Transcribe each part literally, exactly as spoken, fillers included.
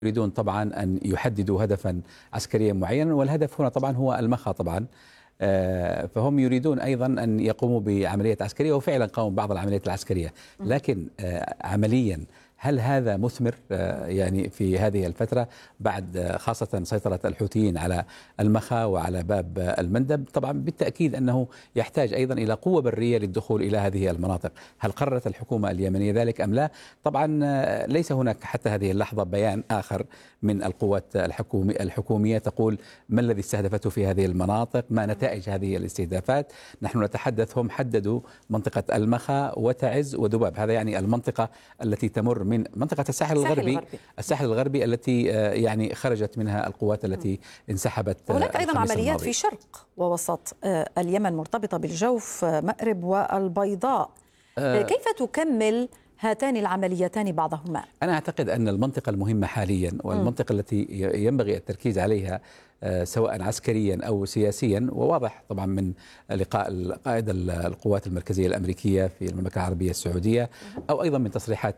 يريدون طبعا أن يحددوا هدفا عسكريا معينا، والهدف هنا طبعا هو المخا طبعا. آه، فهم يريدون أيضا أن يقوموا بعملية عسكرية، وفعلا قاموا ببعض العمليات العسكرية، لكن آه، عمليا هل هذا مثمر آه، يعني في هذه الفترة بعد آه، خاصة سيطرة الحوثيين على المخا وعلى باب آه، المندب؟ طبعا بالتأكيد أنه يحتاج أيضا إلى قوة برية للدخول إلى هذه المناطق. هل قررت الحكومة اليمنية ذلك أم لا؟ طبعا آه، ليس هناك حتى هذه اللحظة بيان آخر من القوات الحكومي الحكومية تقول ما الذي استهدفته في هذه المناطق، ما نتائج هذه الاستهدافات. نحن نتحدث، هم حددوا منطقة المخا وتعز ودباب، هذا يعني المنطقة التي تمر من منطقة الساحل الغربي الغربي الساحل الغربي التي يعني خرجت منها القوات التي انسحبت. هناك أيضا عمليات في شرق ووسط اليمن مرتبطة بالجوف، مأرب والبيضاء. أه كيف تكمل هاتان العمليتان بعضهما؟ أنا أعتقد أن المنطقة المهمة حاليا والمنطقة م. التي ينبغي التركيز عليها سواء عسكريا أو سياسيا، وواضح طبعا من لقاء قائد القوات المركزية الأمريكية في المملكة العربية السعودية أو أيضا من تصريحات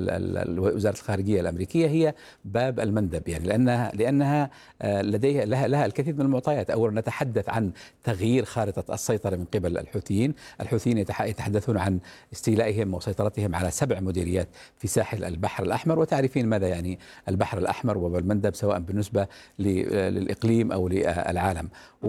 وزارة الخارجية الأمريكية، هي باب المندب، يعني لأنها لأنها لديها لها, لها الكثير من المعطيات. أولا نتحدث عن تغيير خارطة السيطرة من قبل الحوثيين. الحوثيين يتحدثون عن استيلائهم وسيطرتهم على سبع مديريات في ساحل البحر الأحمر، وتعرفين ماذا يعني البحر الأحمر والمندب سواء بالنسبة للإقليم أو للعالم.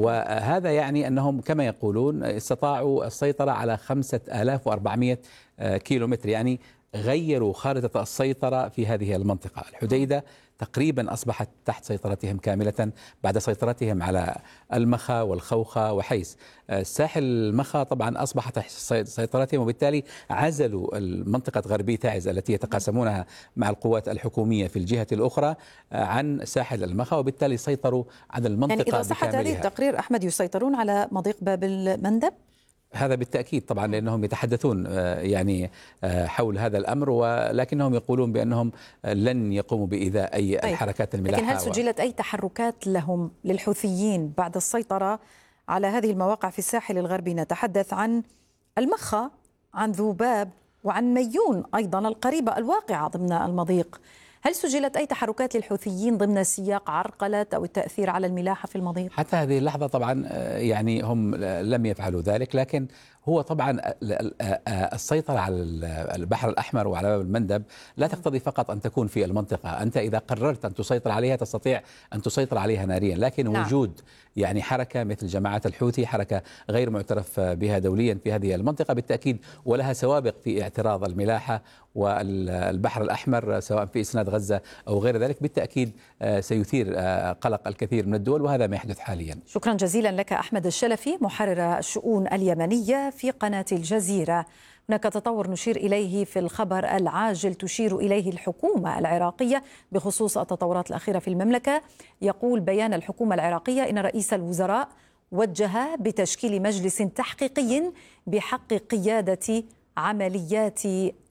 وهذا يعني أنهم كما يقولون استطاعوا السيطرة على خمسة آلاف وأربعمائة كيلومتر، يعني غيروا خارطة السيطرة في هذه المنطقة. الحديدة تقريبا أصبحت تحت سيطرتهم كاملة بعد سيطرتهم على المخا والخوخة وحيس. الساحل المخا طبعا أصبح تحت سيطرتهم، وبالتالي عزلوا المنطقة غربي تعز التي يتقاسمونها مع القوات الحكومية في الجهة الأخرى عن ساحل المخا، وبالتالي سيطروا على المنطقة يعني إذا صحت هذه التقرير أحمد يسيطرون على مضيق باب المندب؟ هذا بالتأكيد طبعا، لأنهم يتحدثون يعني حول هذا الأمر، ولكنهم يقولون بأنهم لن يقوموا بإيذاء أي طيب. الحركات الملاحة. لكن هل سجلت أي تحركات لهم للحوثيين بعد السيطرة على هذه المواقع في الساحل الغربي؟ نتحدث عن المخا، عن ذوباب، وعن ميون أيضا القريبة الواقعة ضمن المضيق. هل سجلت أي تحركات للحوثيين ضمن سياق عرقلة أو التأثير على الملاحة في المضيق؟ حتى هذه اللحظة طبعا يعني هم لم يفعلوا ذلك، لكن هو طبعا السيطرة على البحر الأحمر وعلى باب المندب لا تقتضي فقط أن تكون في المنطقة. أنت إذا قررت أن تسيطر عليها تستطيع أن تسيطر عليها ناريا، لكن نعم. وجود يعني حركة مثل جماعة الحوثي، حركة غير معترف بها دوليا في هذه المنطقة بالتأكيد، ولها سوابق في اعتراض الملاحة والبحر الأحمر سواء في إسناد غزة أو غير ذلك، بالتأكيد سيثير قلق الكثير من الدول، وهذا ما يحدث حاليا. شكرا جزيلا لك أحمد الشلفي، محرر الشؤون اليمنية في قناة الجزيرة. هناك تطور نشير إليه في الخبر العاجل تشير إليه الحكومة العراقية بخصوص التطورات الأخيرة في المملكة. يقول بيان الحكومة العراقية إن رئيس الوزراء وجه بتشكيل مجلس تحقيقي بحق قيادة عمليات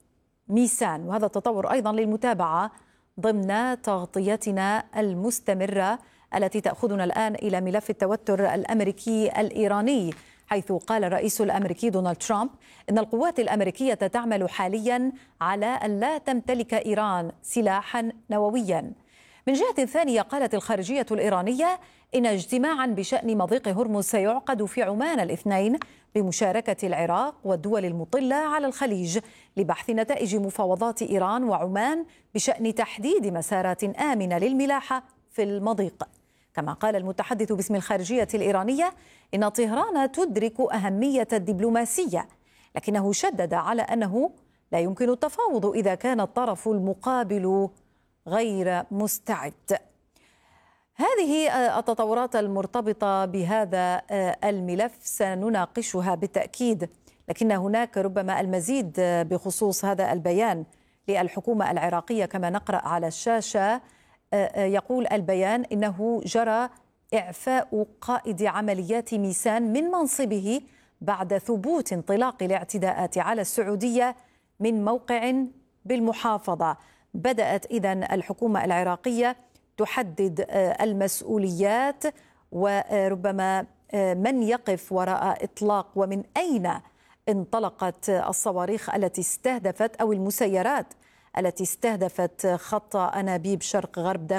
ميسان، وهذا التطور أيضا للمتابعة ضمن تغطيتنا المستمرة التي تأخذنا الآن إلى ملف التوتر الأمريكي الإيراني، حيث قال الرئيس الأمريكي دونالد ترامب إن القوات الأمريكية تعمل حاليا على أن لا تمتلك إيران سلاحا نوويا. من جهة ثانية قالت الخارجية الإيرانية إن اجتماعا بشأن مضيق هرمز سيعقد في عمان الاثنين بمشاركة العراق والدول المطلة على الخليج لبحث نتائج مفاوضات إيران وعمان بشأن تحديد مسارات آمنة للملاحة في المضيق. كما قال المتحدث باسم الخارجية الإيرانية إن طهران تدرك أهمية الدبلوماسية، لكنه شدد على أنه لا يمكن التفاوض إذا كان الطرف المقابل غير مستعد. هذه التطورات المرتبطة بهذا الملف سنناقشها بالتأكيد، لكن هناك ربما المزيد بخصوص هذا البيان للحكومة العراقية. كما نقرأ على الشاشة يقول البيان إنه جرى إعفاء قائد عمليات ميسان من منصبه بعد ثبوت انطلاق الاعتداءات على السعودية من موقع بالمحافظة. بدأت إذن الحكومة العراقية تحدد المسؤوليات وربما من يقف وراء إطلاق ومن أين انطلقت الصواريخ التي استهدفت أو المسيرات التي استهدفت خط أنابيب شرق غرب داخل